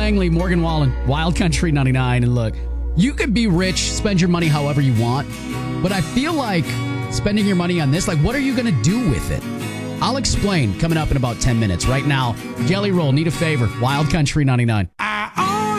Langley, Morgan Wallen, Wild Country 99. And look, you could be rich, spend your money however you want, but I feel like spending your money on this, like, what are you going to do with it? I'll explain coming up in about 10 minutes. Right now, Jelly Roll, Need a Favor, Wild Country 99.